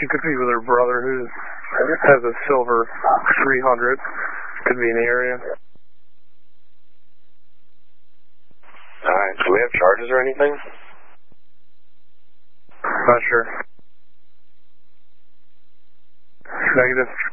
could be with her brother who has a silver 300. Could be in the area. Alright, do we have charges or anything? Not sure. Negative.